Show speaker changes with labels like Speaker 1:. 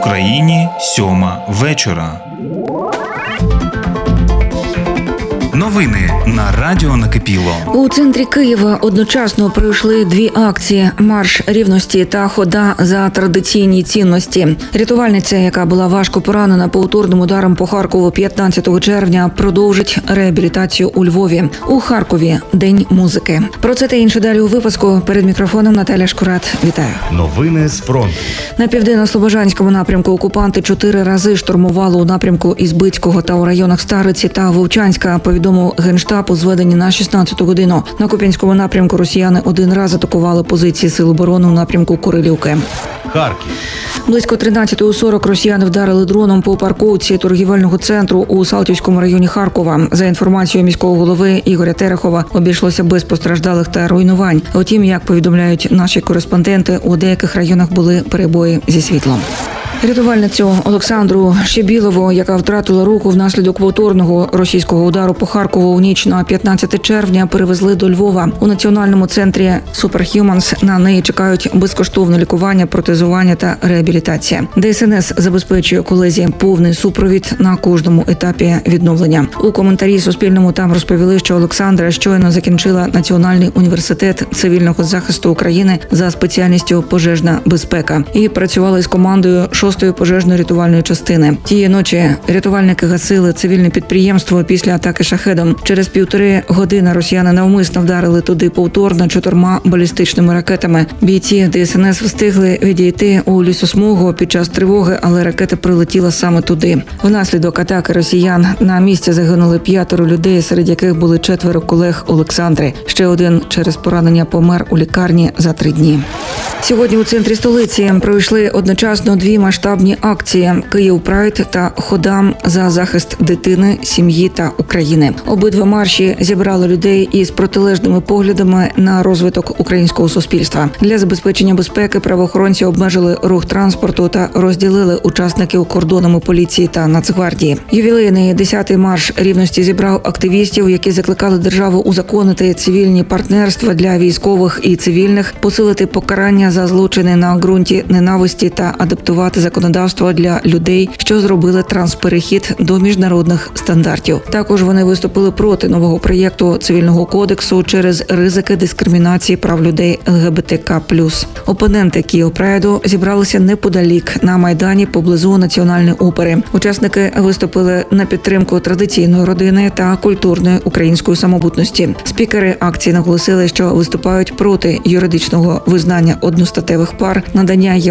Speaker 1: Україні 7 вечора. Новини на Радіо Накипіло.
Speaker 2: У центрі Києва одночасно пройшли дві акції – марш рівності та хода за традиційні цінності. Рятувальниця, яка була важко поранена повторним ударом по Харкову 15 червня, продовжить реабілітацію у Львові. У Харкові – День музики. Про це та інше далі у випуску. Перед мікрофоном Наталя Шкурат. Вітаю.
Speaker 3: Новини з фронту.
Speaker 2: На Південно-Слобожанському напрямку окупанти 4 рази штурмували у напрямку Ізбицького та у районах Стариці та Вовчанська, повідомив Генштаб у зведенні на 16-ту годину. На Куп'янському напрямку росіяни один раз атакували позиції Сил оборони у напрямку Курилівки.
Speaker 3: Харків.
Speaker 2: Близько 13:40 росіяни вдарили дроном по парковці торгівельного центру у Салтівському районі Харкова. За інформацією міського голови Ігоря Терехова, обійшлося без постраждалих та руйнувань. Утім, як повідомляють наші кореспонденти, у деяких районах були перебої зі світлом. Рятувальницю Олександру Щебілову, яка втратила руку внаслідок повторного російського удару по Харкову у ніч на 15 червня, перевезли до Львова. У національному центрі Superhumans на неї чекають безкоштовне лікування, протезування та реабілітація. ДСНС забезпечує колезі повний супровід на кожному етапі відновлення. У коментарі Суспільному там розповіли, що Олександра щойно закінчила Національний університет цивільного захисту України за спеціальністю пожежна безпека і працювала із командою 6-ї пожежно-рятувальної частини. Тієї ночі рятувальники гасили цивільне підприємство після атаки шахедом. Через 1,5 години росіяни навмисно вдарили туди повторно 4 балістичними ракетами. Бійці ДСНС встигли відійти у лісосмугу під час тривоги, але ракета прилетіла саме туди. Внаслідок атаки росіян на місці загинули 5 людей, серед яких були 4 колег Олександри. Ще один через поранення помер у лікарні за 3 дні. Сьогодні у центрі столиці пройшли одночасно дві масштабні акції – Київ Прайд та Хода за захист дитини, сім'ї та України. Обидва марші зібрали людей із протилежними поглядами на розвиток українського суспільства. Для забезпечення безпеки правоохоронці обмежили рух транспорту та розділили учасників кордонами поліції та Нацгвардії. Ювілейний 10-й марш рівності зібрав активістів, які закликали державу узаконити цивільні партнерства для військових і цивільних, посилити покарання за злочини на ґрунті ненависті та адаптувати законодавство для людей, що зробили трансперехід до міжнародних стандартів. Також вони виступили проти нового проєкту цивільного кодексу через ризики дискримінації прав людей ЛГБТК+. Опоненти Київ Прайду зібралися неподалік на Майдані поблизу Національної опери. Учасники виступили на підтримку традиційної родини та культурної української самобутності. Спікери акції наголосили, що виступають проти юридичного визнання одностатевих пар, надання